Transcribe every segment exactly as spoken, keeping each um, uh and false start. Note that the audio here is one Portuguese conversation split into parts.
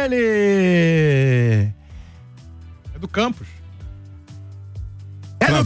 dele. É do Campos. É do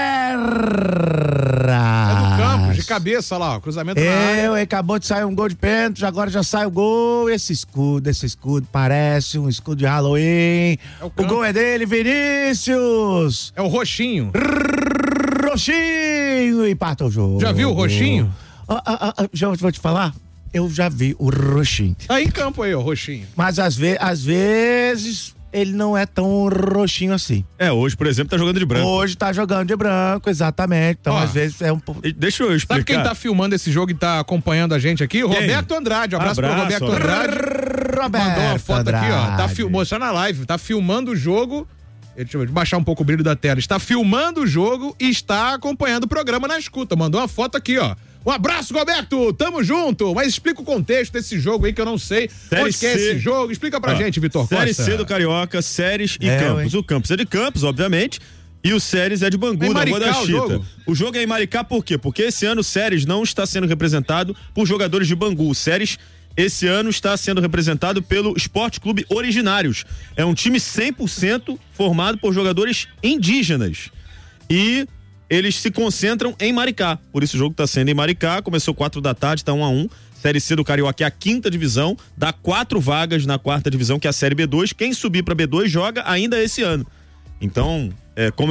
Terra. É do Campos, de cabeça lá, ó, cruzamento na área. Eu, acabou de sair um gol de pênalti, agora já sai o gol. Esse escudo, esse escudo parece um escudo de Halloween. É o o Campos. gol é dele, Vinícius. É o roxinho. Roxinho, empata o jogo. Já viu o roxinho? Ah, ah, ah, já vou te falar, eu já vi o roxinho. Tá em campo aí, ó, roxinho. Mas às, ve às vezes ele não é tão roxinho assim. É, hoje, por exemplo, tá jogando de branco. Hoje tá jogando de branco, exatamente. Então, Ó, às vezes é um pouco. E deixa eu explicar. Sabe quem tá filmando esse jogo e tá acompanhando a gente aqui? Roberto Andrade. Um abraço, Abraço, pro Roberto ó. Andrade. Roberto Mandou uma foto aqui, ó. Tá Andrade. fil... mostrando na live. Tá filmando o jogo. Deixa eu baixar um pouco o brilho da tela. Está filmando o jogo e está acompanhando o programa na escuta. Mandou uma foto aqui, ó. Um abraço, Roberto! Tamo junto! Mas explica o contexto desse jogo aí que eu não sei. Série Onde que é C. esse jogo? Explica pra Ó, gente, Vitor Costa. Série C do Carioca, Séries e É, Campos. ué. O Campos é de Campos, obviamente, e o Séries é de Bangu, É em da Rua da Maricá o Chita. jogo? O jogo é em Maricá por quê? Porque esse ano o Séries não está sendo representado por jogadores de Bangu. O Séries esse ano está sendo representado pelo Esporte Clube Originários. É um time cem por cento formado por jogadores indígenas. E eles se concentram em Maricá. Por isso o jogo está sendo em Maricá. Começou quatro da tarde, está um a um. Série C do Carioca é a quinta divisão. Dá quatro vagas na quarta divisão, que é a Série B dois. Quem subir para B dois joga ainda esse ano. Então, é, como